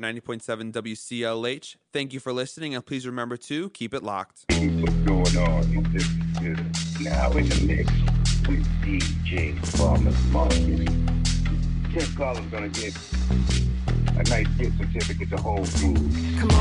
90.7 WCLH. Thank you for listening, and please remember to keep it locked. What's going on? This is now in the mix with DJ Farmer's Market. Tim Collins gonna get a nice gift certificate to Whole Foods. Come on.